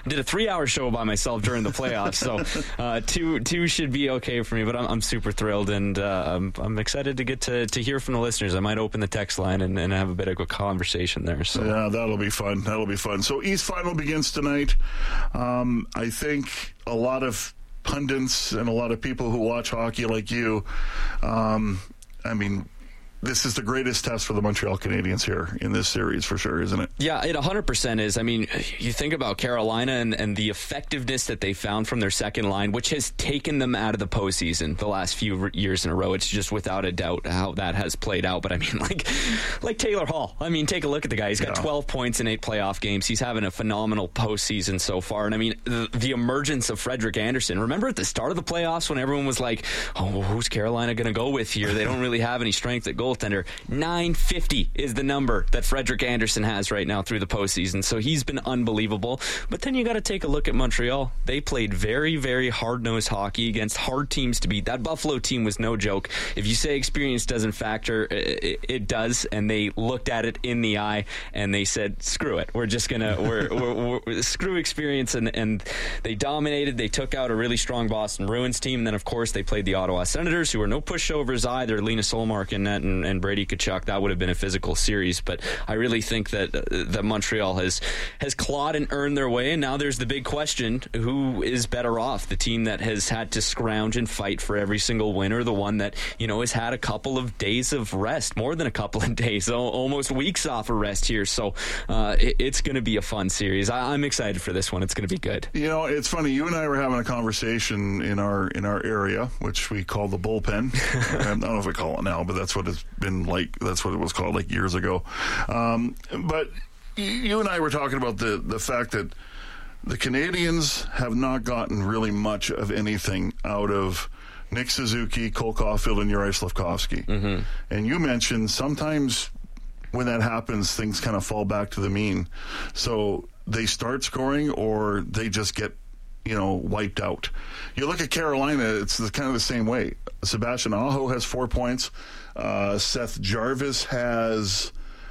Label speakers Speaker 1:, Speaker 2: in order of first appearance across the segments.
Speaker 1: did a 3-hour show by myself during the playoffs, so two should be okay for me. But I'm super thrilled, and I'm excited to get to hear from the listeners. I might open the text line and have a bit of a conversation there. So
Speaker 2: yeah, that'll be fun. So East Final begins tonight. I think a lot of pundits and a lot of people who watch hockey like you, this is the greatest test for the Montreal Canadiens here in this series for sure, isn't it?
Speaker 1: Yeah, it 100% is. I mean, you think about Carolina and the effectiveness that they found from their second line, which has taken them out of the postseason the last few years in a row. It's just without a doubt how that has played out. But I mean, like Taylor Hall. I mean, take a look at the guy. He's got 12 points in 8 playoff games. He's having a phenomenal postseason so far. And I mean, the emergence of Frederik Andersen. Remember at the start of the playoffs when everyone was like, oh, who's Carolina going to go with here? They don't really have any strength at goaltender. 950 is the number that Frederik Andersen has right now through the postseason. So he's been unbelievable. But then you got to take a look at Montreal. They played very, very hard-nosed hockey against hard teams to beat. That Buffalo team was no joke. If you say experience doesn't factor, it does. And they looked at it in the eye and they said, screw it. We're just going to screw experience. And they dominated. They took out a really strong Boston Bruins team. And then, of course, they played the Ottawa Senators, who were no pushovers either. Linus Ullmark in net and Brady Tkachuk. That would have been a physical series. But I really think that Montreal has clawed and earned their way. And now there's the big question, who is better off? The team that has had to scrounge and fight for every single win, or the one that, has had a couple of days of rest, more than a couple of days, almost weeks off of rest here. So it's going to be a fun series. I'm excited for this one. It's going to be good.
Speaker 2: It's funny. You and I were having a conversation in our area, which we call the bullpen. I don't know if we call it now, but that's what it's been like. That's what it was called like years ago. But you and I were talking about the fact that the Canadiens have not gotten really much of anything out of Nick Suzuki, Cole Caulfield, and Juraj Slafkovsky. Mm-hmm. And you mentioned sometimes when that happens, things kind of fall back to the mean. So they start scoring or they just get wiped out. You look at Carolina, it's kind of the same way. Sebastian Aho has 4 points. Seth Jarvis has,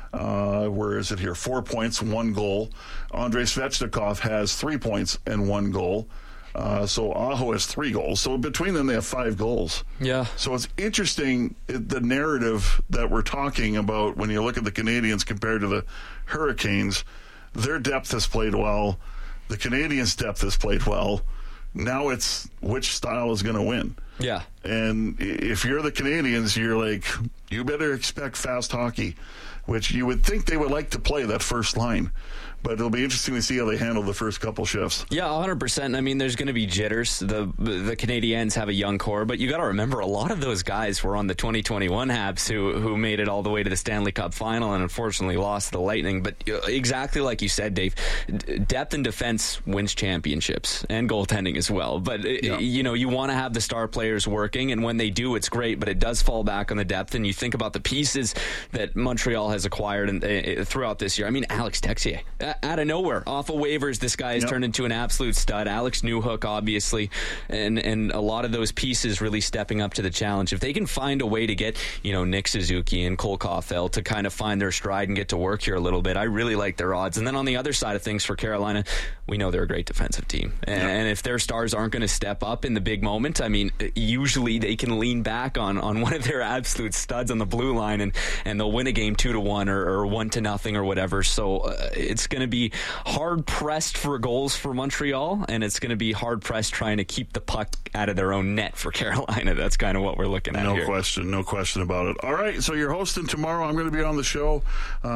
Speaker 2: 4 points, 1 goal. Andrei Svechnikov has 3 points and 1 goal. So Aho has 3 goals. So between them, they have 5 goals.
Speaker 1: Yeah.
Speaker 2: So it's interesting, the narrative that we're talking about when you look at the Canadiens compared to the Hurricanes. Their depth has played well. The Canadiens' depth has played well. Now it's which style is going to win.
Speaker 1: Yeah.
Speaker 2: And if you're the Canadiens, you're like, you better expect fast hockey, which you would think they would like to play that first line. But it'll be interesting to see how they handle the first couple shifts.
Speaker 1: Yeah, 100%. I mean, there's going to be jitters. The Canadiens have a young core, but you got to remember a lot of those guys were on the 2021 Habs who made it all the way to the Stanley Cup final and unfortunately lost to the Lightning. But exactly like you said, Dave, depth and defense wins championships and goaltending as well. But you want to have the star players working, and when they do, it's great. But it does fall back on the depth, and you think about the pieces that Montreal has acquired throughout this year. I mean, Alex Texier. Out of nowhere, off of waivers, this guy has turned into an absolute stud. Alex Newhook, obviously, and a lot of those pieces really stepping up to the challenge. If they can find a way to get, Nick Suzuki and Cole Caulfield to kind of find their stride and get to work here a little bit, I really like their odds. And then on the other side of things for Carolina, we know they're a great defensive team. And if their stars aren't going to step up in the big moment, I mean, usually they can lean back on one of their absolute studs on the blue line and they'll win a game 2-1 or 1-0 or whatever. So it's going to be hard pressed for goals for Montreal, and it's going to be hard pressed trying to keep the puck out of their own net for Carolina. That's kind of what we're looking at here.
Speaker 2: No question about it. All right, so you're hosting tomorrow. I'm going to be on the show.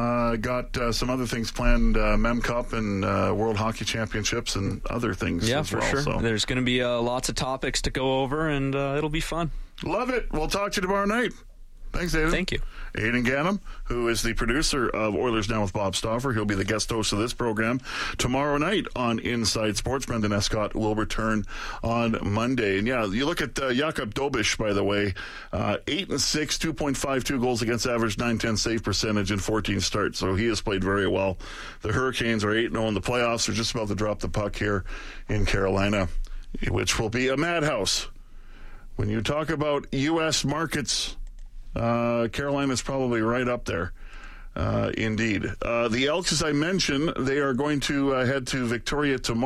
Speaker 2: Got some other things planned, Mem Cup and World Hockey Championships and other things.
Speaker 1: Yeah,
Speaker 2: as
Speaker 1: for
Speaker 2: well,
Speaker 1: sure.
Speaker 2: So.
Speaker 1: There's going to be lots of topics to go over, and it'll be fun.
Speaker 2: Love it. We'll talk to you tomorrow night. Thanks, David.
Speaker 1: Thank you.
Speaker 2: Aidan Gannam, who is the producer of Oilers Now with Bob Stauffer. He'll be the guest host of this program tomorrow night on Inside Sports. Brendan Escott will return on Monday. And, you look at Jakub Dobiš, by the way, 8-6, 2.52 goals against average, .910 save percentage in 14 starts. So he has played very well. The Hurricanes are 8-0 in the playoffs. They're just about to drop the puck here in Carolina, which will be a madhouse. When you talk about U.S. markets, Carolina's probably right up there. Indeed. The Elks, as I mentioned, they are going to head to Victoria tomorrow.